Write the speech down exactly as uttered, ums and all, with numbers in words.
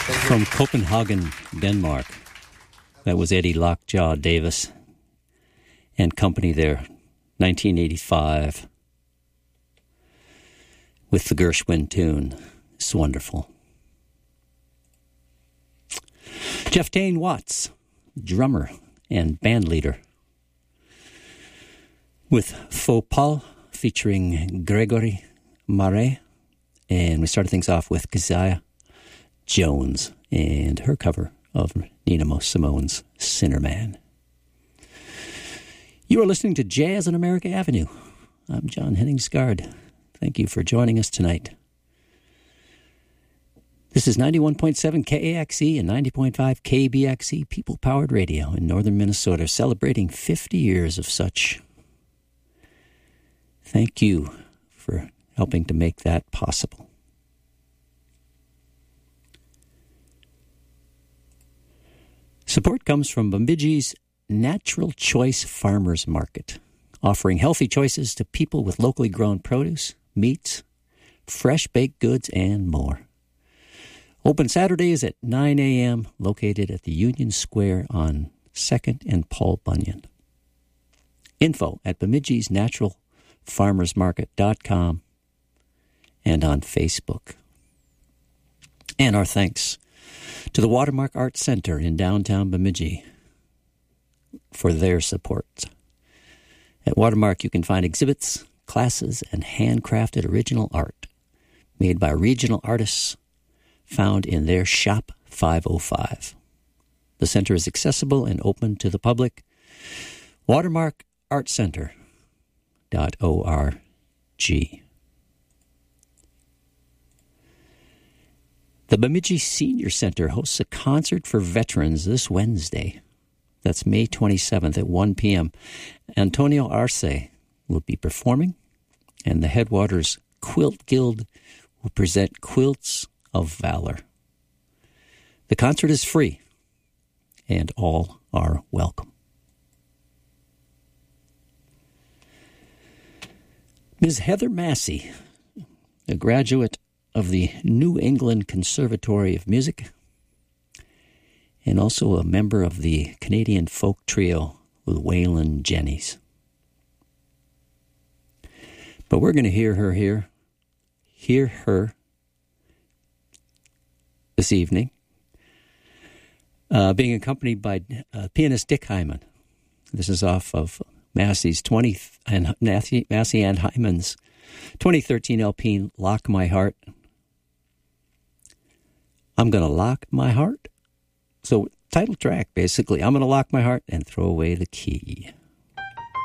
From Copenhagen, Denmark. That was Eddie Lockjaw Davis and company there, nineteen eighty-five, with the Gershwin tune. It's wonderful. Jeff Dane Watts, drummer and band leader, with Faux Pas featuring Gregory Marais. And we started things off with Keziah Jones and her cover of Nina Simone's Sinner Man. You are listening to Jazz on America Avenue. I'm John Henningsgaard. Thank you for joining us tonight. This is ninety-one point seven K A X E and ninety point five K B X E People-Powered Radio in northern Minnesota, celebrating fifty years of such. Thank you for helping to make that possible. Support comes from Bemidji's Natural Choice Farmers Market, offering healthy choices to people with locally grown produce, meats, fresh baked goods, and more. Open Saturdays at nine a.m., located at the Union Square on second and Paul Bunyan. Info at Bemidji's Natural Farmers Market dot com and on Facebook. And our thanks to the Watermark Art Center in downtown Bemidji for their support. At Watermark, you can find exhibits, classes, and handcrafted original art made by regional artists found in their Shop five oh five. The center is accessible and open to the public. watermark art center dot org. The Bemidji Senior Center hosts a concert for veterans this Wednesday. That's May twenty-seventh at one p.m. Antonio Arce will be performing, and the Headwaters Quilt Guild will present Quilts of Valor. The concert is free, and all are welcome. Miz Heather Massey, a graduate of the New England Conservatory of Music, and also a member of the Canadian folk trio with Waylon Jennings. But we're going to hear her here, hear her this evening, uh, being accompanied by uh, pianist Dick Hyman. This is off of Massey's twenty and Massey and Hyman's twenty thirteen L P, Lock My Heart. I'm going to lock my heart. So, title track, basically. I'm going to lock my heart and throw away the key.